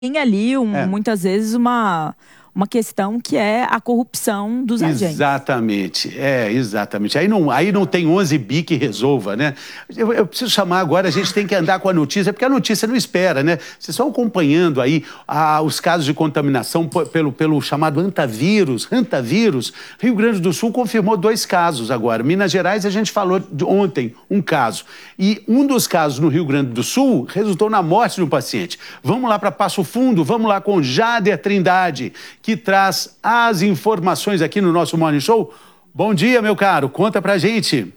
tem ali, muitas vezes, uma questão que é a corrupção dos agentes. Exatamente, exatamente. Aí não tem 11 bi que resolva, né? Eu preciso chamar agora, a gente tem que andar com a notícia, porque a notícia não espera, né? Vocês estão acompanhando aí os casos de contaminação pelo chamado hantavírus. Rio Grande do Sul confirmou 2 casos agora. Minas Gerais, a gente falou ontem, um caso. E um dos casos no Rio Grande do Sul resultou na morte de um paciente. Vamos lá para Passo Fundo, vamos lá com Jader Trindade, que traz as informações aqui no nosso Morning Show. Bom dia, meu caro, conta pra gente.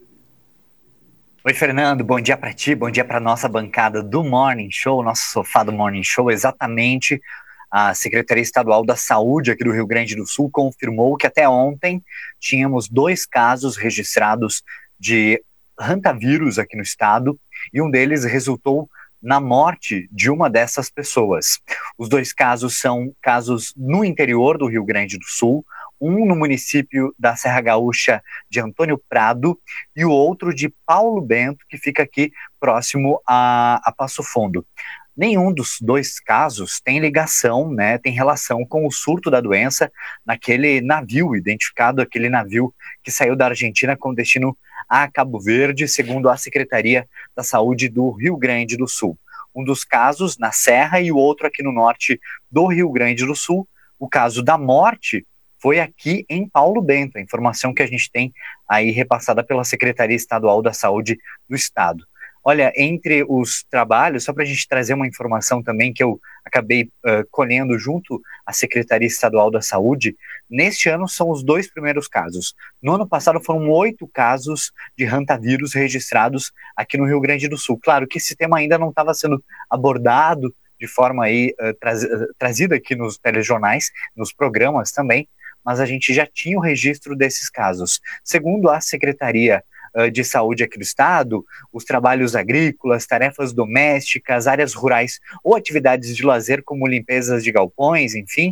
Oi, Fernando, bom dia para ti, bom dia para nossa bancada do Morning Show, nosso sofá do Morning Show. Exatamente, a Secretaria Estadual da Saúde aqui do Rio Grande do Sul confirmou que até ontem tínhamos 2 casos registrados de hantavírus aqui no estado, e um deles resultou na morte de uma dessas pessoas. Os 2 casos são casos no interior do Rio Grande do Sul, um no município da Serra Gaúcha de Antônio Prado e o outro de Paulo Bento, que fica aqui próximo a Passo Fundo. Nenhum dos 2 casos tem ligação, né, tem relação com o surto da doença naquele navio identificado, aquele navio que saiu da Argentina com destino a Cabo Verde, segundo a Secretaria da Saúde do Rio Grande do Sul. Um dos casos na Serra e o outro aqui no norte do Rio Grande do Sul. O caso da morte foi aqui em Paulo Bento, a informação que a gente tem aí repassada pela Secretaria Estadual da Saúde do Estado. Olha, entre os trabalhos, só para a gente trazer uma informação também que eu acabei colhendo junto à Secretaria Estadual da Saúde, neste ano são os 2 primeiros casos. No ano passado foram 8 casos de hantavírus registrados aqui no Rio Grande do Sul. Claro que esse tema ainda não estava sendo abordado de forma aí trazida aqui nos telejornais, nos programas também, mas a gente já tinha o registro desses casos. Segundo a Secretaria de Saúde aqui do estado, os trabalhos agrícolas, tarefas domésticas, áreas rurais ou atividades de lazer como limpezas de galpões, enfim,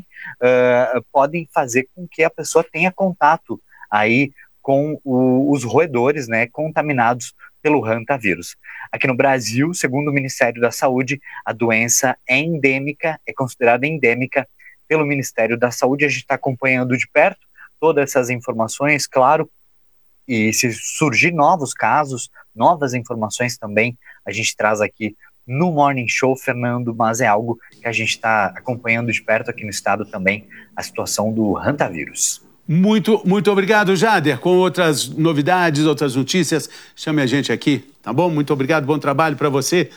podem fazer com que a pessoa tenha contato aí com os roedores, né, contaminados pelo hantavírus. Aqui no Brasil, segundo o Ministério da Saúde, a doença é endêmica, é considerada endêmica pelo Ministério da Saúde. A gente está acompanhando de perto todas essas informações, claro. E se surgir novos casos, novas informações também, a gente traz aqui no Morning Show, Fernando, mas é algo que a gente está acompanhando de perto aqui no estado também, a situação do hantavírus. Muito obrigado, Jader. Com outras novidades, outras notícias, chame a gente aqui, tá bom? Muito obrigado, bom trabalho para você.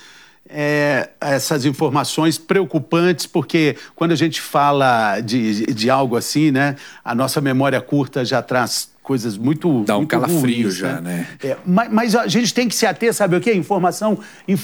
Essas informações preocupantes, porque quando a gente fala de algo assim, né, a nossa memória curta já traz coisas muito dá um calafrio ruins, já, né? Mas a gente tem que se ater, sabe o quê? Informação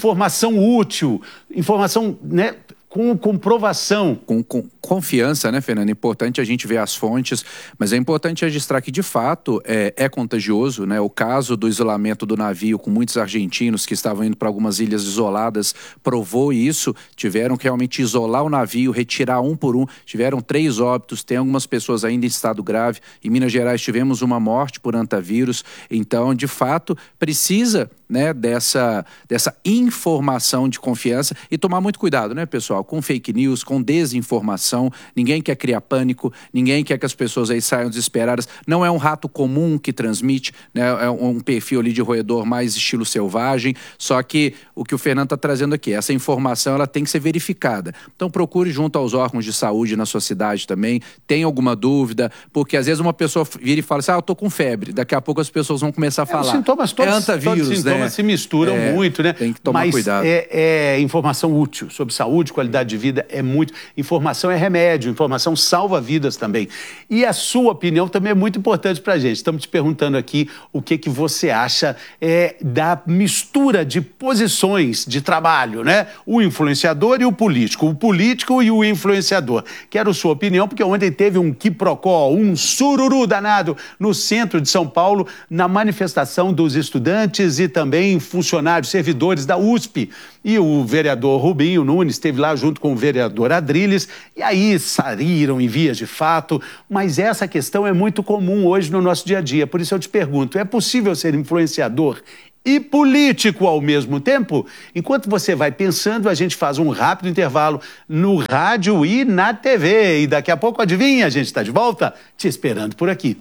útil, informação, né, com comprovação. Com confiança, né, Fernando? É importante a gente ver as fontes, mas é importante registrar que, de fato, é contagioso, né? O caso do isolamento do navio com muitos argentinos que estavam indo para algumas ilhas isoladas provou isso. Tiveram que realmente isolar o navio, retirar um por um. Tiveram 3 óbitos, tem algumas pessoas ainda em estado grave. Em Minas Gerais tivemos uma morte por hantavírus. Então, de fato, precisa, né, dessa informação de confiança e tomar muito cuidado, né, pessoal, com fake news, com desinformação. Ninguém quer criar pânico, ninguém quer que as pessoas aí saiam desesperadas. Não é um rato comum que transmite, né, é um perfil ali de roedor mais estilo selvagem, só que o que o Fernando está trazendo aqui, essa informação ela tem que ser verificada. Então procure junto aos órgãos de saúde na sua cidade também, tem alguma dúvida, porque às vezes uma pessoa vira e fala assim, eu tô com febre, daqui a pouco as pessoas vão começar a falar. Os sintomas todos sintomas se misturam muito, né? Tem que tomar cuidado. É informação útil sobre saúde, qualidade de vida, informação é remédio, informação salva vidas também. E a sua opinião também é muito importante pra gente. Estamos te perguntando aqui o que você acha da mistura de posições de trabalho, né? O influenciador e o político e o influenciador. Quero sua opinião, porque ontem teve um quiprocó, um sururu danado no centro de São Paulo, na manifestação dos estudantes e também funcionários, servidores da USP. E o vereador Rubinho Nunes esteve lá junto com o vereador Adriles, e aí saíram em vias de fato, mas essa questão é muito comum hoje no nosso dia a dia. Por isso eu te pergunto, é possível ser influenciador e político ao mesmo tempo? Enquanto você vai pensando, a gente faz um rápido intervalo no rádio e na TV. E daqui a pouco, adivinha, a gente está de volta te esperando por aqui.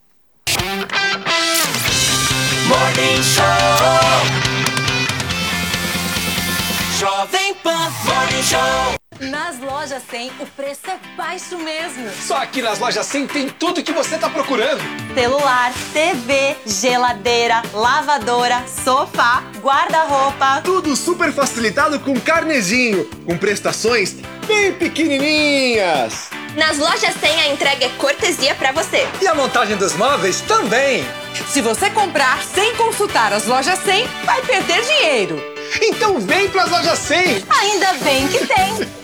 Morning Show. Jovem Pan Morning Show. Nas lojas 100, o preço é baixo mesmo. Só aqui nas lojas 100 tem tudo que você tá procurando. Celular, TV, geladeira, lavadora, sofá, guarda-roupa. Tudo super facilitado com carnezinho, com prestações bem pequenininhas. Nas lojas 100 a entrega é cortesia pra você. E a montagem dos móveis também. Se você comprar sem consultar as lojas 100, vai perder dinheiro. Então vem pras lojas 100. Ainda bem que tem.